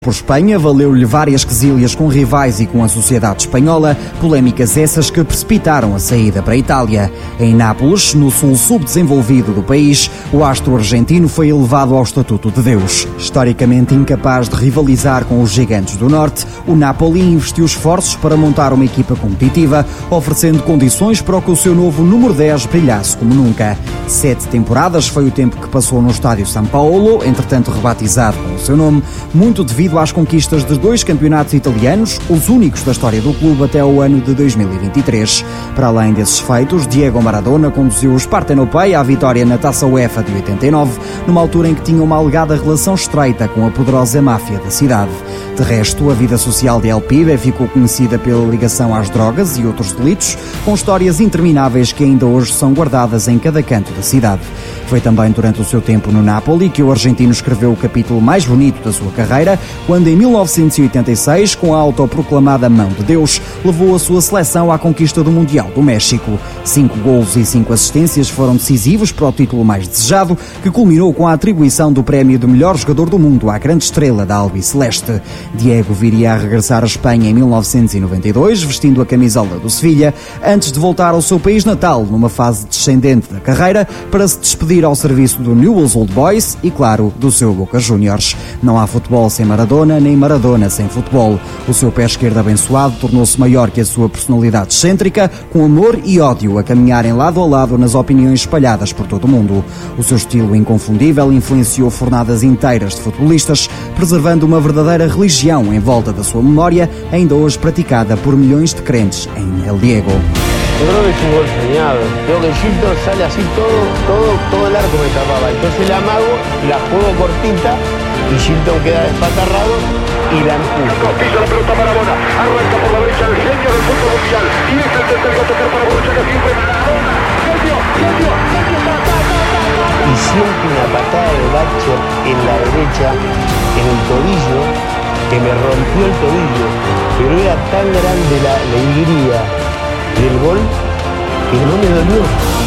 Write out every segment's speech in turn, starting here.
Por Espanha, valeu-lhe várias quesílias com rivais e com a sociedade espanhola, polémicas essas que precipitaram a saída para a Itália. Em Nápoles, no sul subdesenvolvido do país, o astro argentino foi elevado ao estatuto de Deus. Historicamente incapaz de rivalizar com os gigantes do norte, o Napoli investiu esforços para montar uma equipa competitiva, oferecendo condições para que o seu novo número 10 brilhasse como nunca. 7 temporadas foi o tempo que passou no estádio São Paulo, entretanto rebatizado com o seu nome, muito devido às conquistas de 2 campeonatos italianos, os únicos da história do clube até o ano de 2023. Para além desses feitos, Diego Maradona conduziu os Partenopei à vitória na Taça UEFA de 89, numa altura em que tinha uma alegada relação estreita com a poderosa máfia da cidade. De resto, a vida social de El Pibe ficou conhecida pela ligação às drogas e outros delitos, com histórias intermináveis que ainda hoje são guardadas em cada canto da cidade. Foi também durante o seu tempo no Napoli que o argentino escreveu o capítulo mais bonito da sua carreira, quando em 1986, com a autoproclamada Mão de Deus, levou a sua seleção à conquista do Mundial do México. 5 golos e 5 assistências foram decisivos para o título mais desejado, que culminou com a atribuição do prémio de melhor jogador do mundo à grande estrela da albiceleste. Diego viria a regressar à Espanha em 1992, vestindo a camisola do Sevilha, antes de voltar ao seu país natal, numa fase descendente da carreira, para se despedir ao serviço do Newell's Old Boys e, claro, do seu Boca Juniors. Não há futebol sem Maradona, nem Maradona sem futebol. O seu pé esquerdo abençoado tornou-se maior que a sua personalidade excêntrica, com amor e ódio a caminharem lado a lado nas opiniões espalhadas por todo o mundo. O seu estilo inconfundível influenciou fornadas inteiras de futebolistas, preservando uma verdadeira religião em volta da sua memória, ainda hoje praticada por milhões de crentes em El Diego. Yo creo que es un gol soñado. Creo que Gildo sale así todo el arco me tapaba. Entonces la amago, la juego cortita y Gildo queda despatarrado y la empuja. Pisa la pelota Maradona, arranca por la derecha el genio del fútbol mundial y es el tercer gol tocar para Borussia que siempre Maradona. Genio, y siente una patada de Bacho en la derecha, en el tobillo, que me rompió el tobillo, pero era tan grande la alegría del gol que não me doliu.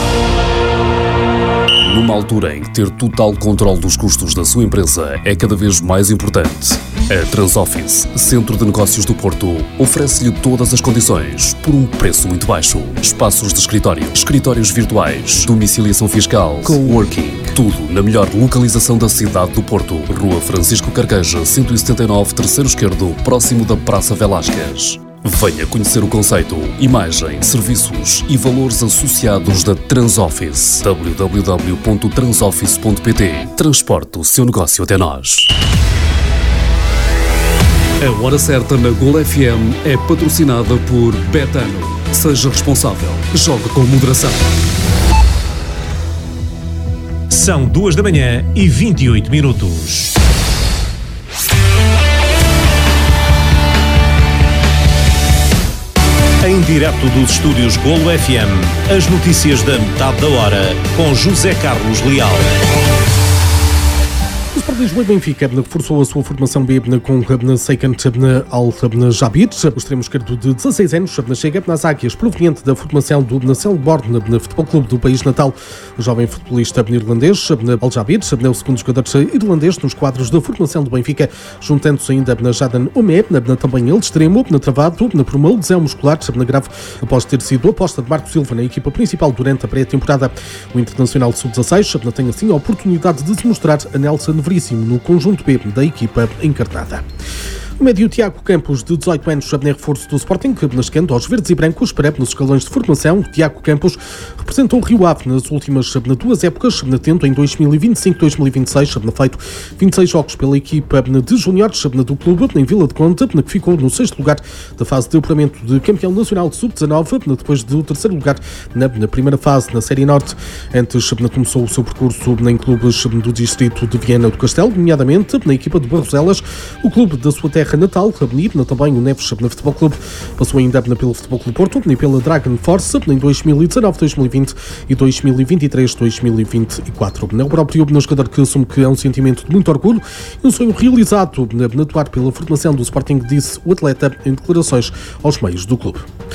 Numa altura em que ter total controle dos custos da sua empresa é cada vez mais importante, a Transoffice, Centro de Negócios do Porto, oferece-lhe todas as condições por um preço muito baixo. Espaços de escritório, escritórios virtuais, domiciliação fiscal, coworking, tudo na melhor localização da cidade do Porto. Rua Francisco Carqueja, 179, terceiro esquerdo, próximo da Praça Velásquez. Venha conhecer o conceito, imagem, serviços e valores associados da Transoffice. www.transoffice.pt. Transporte o seu negócio até nós. A Hora Certa na Gol FM é patrocinada por Betano. Seja responsável. Jogue com moderação. São 2h28. Em direto dos estúdios Golo FM, as notícias da metade da hora, com José Carlos Leal. O Sport Lisboa e Benfica reforçou a sua formação B com Seikan Al-Jabir, o extremo esquerdo de 16 anos, chega nas águias, proveniente da formação do Selborne, no Futebol Clube do país natal. O jovem futebolista irlandês Al-Jabir é o segundo jogador irlandês nos quadros da formação do Benfica, juntando-se ainda Jadan Omé, também ele extremo, travado por uma lesão muscular grave, após ter sido aposta de Marco Silva na equipa principal durante a pré-temporada. O internacional sub-16 tem assim a oportunidade de se mostrar a Nelson Veríssimo no conjunto B da equipa encarnada. O médio Tiago Campos, de 18 anos, é reforço do Sporting, chegando aos verdes e brancos para nos escalões de formação. Tiago Campos representou o Rio Ave nas últimas 2 épocas, tendo em 2025-2026 feito 26 jogos pela equipa de júniores do clube em Vila de Conde, que ficou no 6º lugar da fase de apuramento de campeão nacional de sub-19, depois do 3º lugar na primeira fase na Série Norte. Antes começou o seu percurso em clubes do distrito de Viana do Castelo, nomeadamente na equipa de Barroselas, o clube da sua terra natal, também o Neves Futebol Clube. Passou ainda pelo Futebol Clube Porto e pela Dragon Force em 2019, 2020 e 2023, 2024. O próprio jogador que assume que é um sentimento de muito orgulho e um sonho realizado atuar pela formação do Sporting, disse o atleta em declarações aos meios do clube.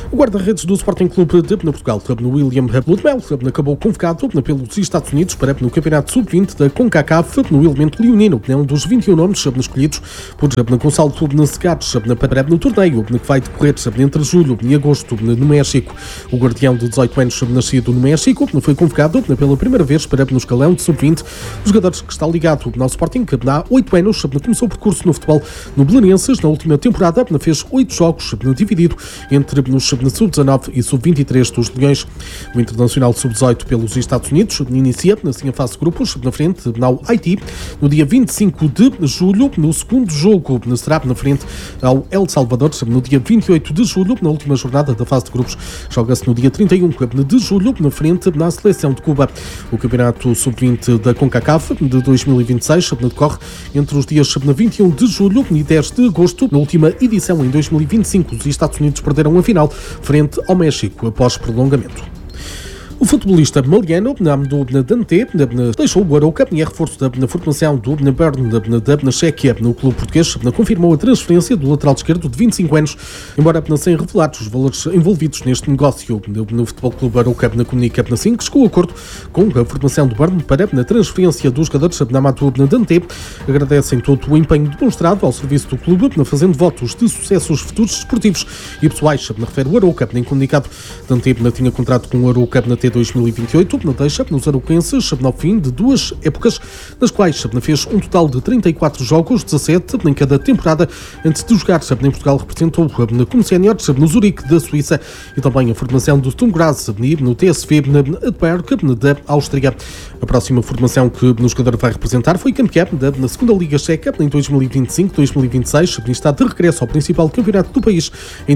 O guarda-redes do Sporting Clube de Portugal, William Ludmel, acabou convocado pelos Estados Unidos para no Campeonato Sub-20 da CONCACAF no elemento leonino. É um dos 21 nomes escolhidos por Gonçalo Segares para no torneio que vai decorrer entre julho e agosto no México. O guardião de 18 anos, nascido no México, foi convocado pela primeira vez para no escalão de Sub-20. O jogador que está ligado ao Sporting há 8 anos, começou o percurso no futebol no Belenenses. Na última temporada fez 8 jogos, dividido entre os Sub-19 e Sub-23 dos Leões. O Internacional Sub-18 pelos Estados Unidos inicia assim a fase de grupos na frente ao Haiti no dia 25 de julho. No segundo jogo será na frente ao El Salvador no dia 28 de julho. Na última jornada da fase de grupos joga-se no dia 31 de julho na frente na seleção de Cuba. O Campeonato Sub-20 da CONCACAF de 2026 decorre entre os dias 21 de julho e 10 de agosto. Na última edição, em 2025, os Estados Unidos perderam a final frente ao México após prolongamento. O futebolista maliano Dante deixou o Arouca e é reforço da formação do Bern da Chequia. No clube português confirmou a transferência do lateral esquerdo de 25 anos, embora sem revelar os valores envolvidos neste negócio. No Futebol Clube Arouca comunica assim que chegou a acordo com a formação do Bern para a transferência dos jogadores Amadou Dante. Agradecem todo o empenho demonstrado ao serviço do clube, fazendo votos de sucessos futuros desportivos e pessoais. Refere o Arouca em comunicado. Dante tinha contrato com o Arouca até 2028, deixa nos arouquenses ao fim de 2 épocas, nas quais fez um total de 34 jogos, 17 em cada temporada, antes de jogar em Portugal. Representou como sénior no Zurique da Suíça e também a formação do Sturm Graz no TSV Adberg da Áustria. A próxima formação que o jogador vai representar foi campeão na segunda Liga Checa em 2025-2026 e está de regresso ao principal campeonato do país em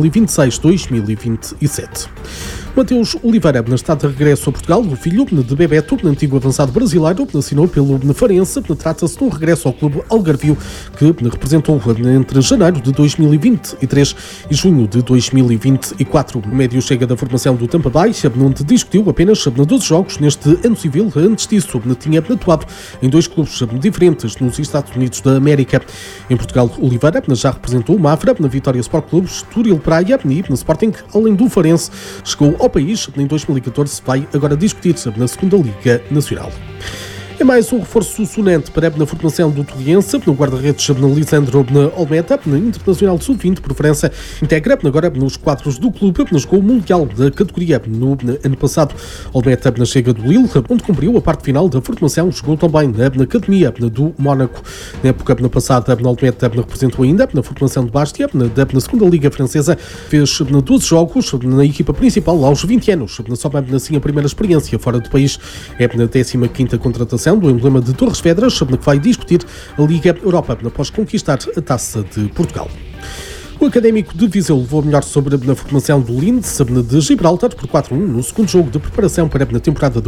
2026-2027. Mateus Oliveira está de regresso a Portugal. O filho de Bebeto, antigo avançado brasileiro, assinou pelo Farense. Trata-se de um regresso ao clube algarvio que representou entre janeiro de 2023 e junho de 2024. O médio chega da formação do Tampa Bay, onde discutiu apenas 12 jogos neste ano civil. Antes disso, tinha atuado em 2 clubes diferentes nos Estados Unidos da América. Em Portugal, Oliveira já representou o Mafra, na Vitória Sport Clube, Estoril Praia e no Sporting, além do Farense. Chegou ao país em 2014, vai agora discutir-se na segunda Liga Nacional. É mais um reforço sonante para a formação do Torriense. No guarda-redes Lisandro Olmeta, na Internacional Sub-20, preferência, integra agora nos quadros do clube, jogou o Mundial da categoria no ano passado. Olmeta chega do Lille, onde cumpriu a parte final da formação, jogou também na Academia do Mónaco. Na época passada, Olmeta representou ainda na formação de Bastia, na segunda Liga Francesa, fez 12 jogos na equipa principal aos 20 anos. Só assim a primeira experiência fora do país. É na 15ª contratação do emblema de Torres Vedras, que vai discutir a Liga Europa após conquistar a Taça de Portugal. O Académico de Viseu levou melhor sobre a formação do Linz de Gibraltar por 4-1 no segundo jogo de preparação para a temporada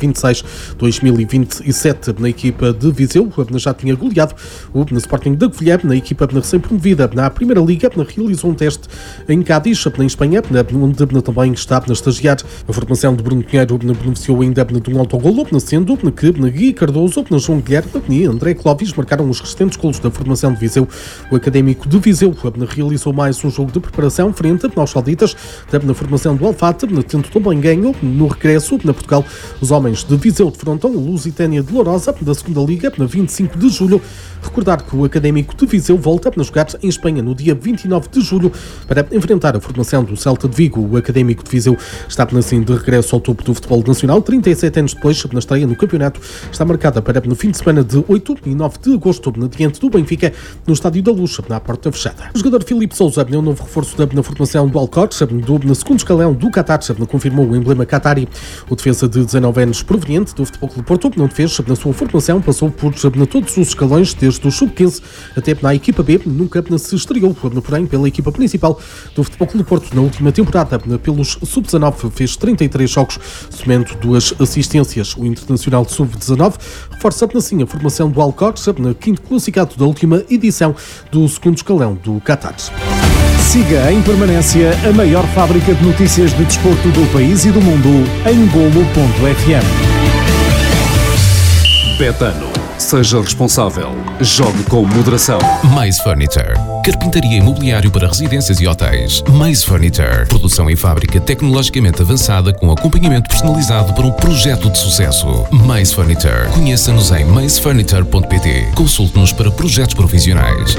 2026-2027. Na equipa de Viseu já tinha goleado o Sporting da Covilhã. Na equipa recém-promovida na Primeira Liga realizou um teste em Cádiz, em Espanha, onde também está a estagiar. A formação de Bruno Pinheiro beneficiou ainda de um autogolo, sendo que Gui Cardoso, João Guilherme e André Clóvis marcaram os restantes golos da formação de Viseu. O Académico de Viseu realizou mais um jogo de preparação frente aos sauditas na formação do Alfate, tendo também ganho no regresso na Portugal. Os homens de Viseu defrontam o Lusitânia de Lourosa da segunda Liga na 25 de julho. Recordar que o Académico de Viseu volta a jogar em Espanha no dia 29 de julho para enfrentar a formação do Celta de Vigo. O Académico de Viseu está assim de regresso ao topo do futebol nacional, 37 anos depois. Na estreia no campeonato está marcada para no fim de semana de 8 e 9 de agosto diante do Benfica no Estádio da Luz, na porta fechada. O jogador Filipe Sousa é um novo reforço na formação do Alcorte, no segundo escalão do Qatar, confirmou o emblema Qatari. O defesa de 19 anos proveniente do Futebol Clube Porto não fez na sua formação, passou por todos os escalões, desde o sub-15 até na equipa B, nunca se estreou, porém pela equipa principal do Futebol Clube Porto na última temporada. Pelos sub-19 fez 33 jogos, somando 2 assistências. O Internacional Sub-19 reforça assim a formação do Alcorte, na quinto classificado da última edição do segundo escalão do Qatar. Siga em permanência a maior fábrica de notícias de desporto do país e do mundo em Golo.fm. Betano, Seja responsável. Jogue com moderação. Maze Furniture. Carpintaria e mobiliário para residências e hotéis. Maze Furniture. Produção em fábrica tecnologicamente avançada com acompanhamento personalizado para um projeto de sucesso. Maze Furniture. Conheça-nos em mazefurniture.pt. Consulte-nos para projetos profissionais.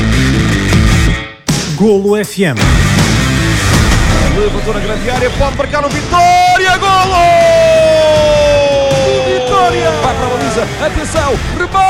Golo FM. Levantou na grande área, pode marcar o Vitória, golo! O Vitória! Vai para a baliza, atenção, remate!